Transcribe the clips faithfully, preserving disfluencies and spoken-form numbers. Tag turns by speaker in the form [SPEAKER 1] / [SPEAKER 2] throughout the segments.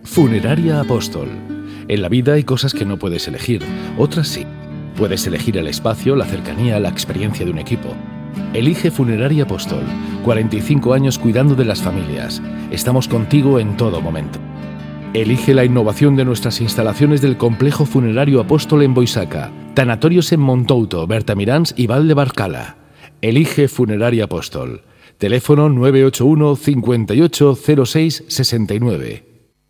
[SPEAKER 1] Funeraria Apóstol. En la vida hay cosas que no puedes elegir, otras sí. Puedes elegir el espacio, la cercanía, la experiencia de un equipo. Elige Funeraria Apóstol. cuarenta y cinco años cuidando de las familias. Estamos contigo en todo momento. Elige la innovación de nuestras instalaciones del Complejo Funerario Apóstol en Boisaca, tanatorios en Montouto, Bertamiráns y Val de Barcala. Elige Funeraria Apóstol. Teléfono nueve ocho uno, cincuenta y ocho, cero seis, sesenta y nueve.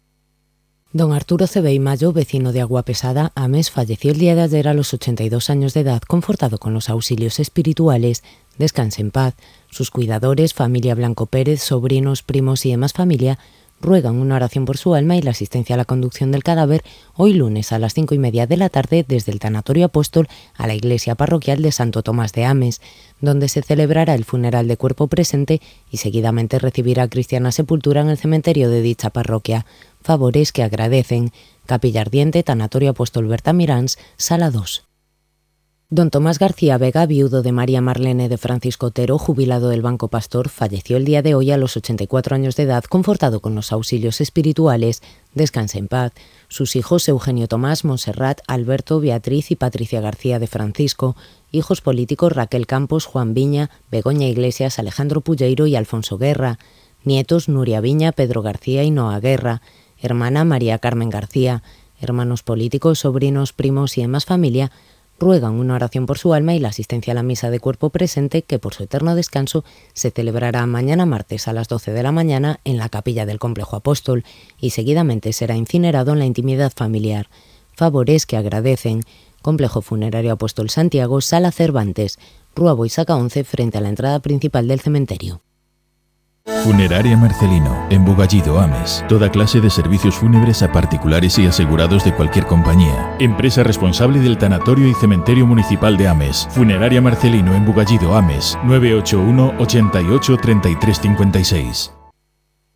[SPEAKER 2] Don Arturo Cebey Mayo, vecino de Agua Pesada, Ames, falleció el día de ayer a los ochenta y dos años de edad, confortado con los auxilios espirituales. Descanse en paz. Sus cuidadores, familia Blanco Pérez, sobrinos, primos y demás familia, ruegan una oración por su alma y la asistencia a la conducción del cadáver hoy lunes a las cinco y media de la tarde desde el Tanatorio Apóstol a la iglesia parroquial de Santo Tomás de Ames, donde se celebrará el funeral de cuerpo presente y seguidamente recibirá cristiana sepultura en el cementerio de dicha parroquia. Favores que agradecen. Capilla Ardiente, Tanatorio Apóstol Bertamiráns, Sala dos. Don Tomás García Vega, viudo de María Marlene de Francisco Otero, jubilado del Banco Pastor, falleció el día de hoy a los ochenta y cuatro años de edad, confortado con los auxilios espirituales. Descanse en paz. Sus hijos Eugenio Tomás, Monserrat, Alberto, Beatriz y Patricia García de Francisco. Hijos políticos Raquel Campos, Juan Viña, Begoña Iglesias, Alejandro Pulleiro y Alfonso Guerra. Nietos Nuria Viña, Pedro García y Noa Guerra. Hermana María Carmen García. Hermanos políticos, sobrinos, primos y demás familia ruegan una oración por su alma y la asistencia a la misa de cuerpo presente que por su eterno descanso se celebrará mañana martes a las doce de la mañana en la capilla del Complejo Apóstol y seguidamente será incinerado en la intimidad familiar. Favores que agradecen. Complejo Funerario Apóstol Santiago, Sala Cervantes, Rúa Boisaca once, frente a la entrada principal del cementerio.
[SPEAKER 3] Funeraria Marcelino, en Bugallido, Ames. Toda clase de servicios fúnebres a particulares y asegurados de cualquier compañía. Empresa responsable del Tanatorio y Cementerio Municipal de Ames. Funeraria Marcelino, en Bugallido, Ames. nueve ocho uno, ochenta y ocho, treinta y tres cincuenta y seis.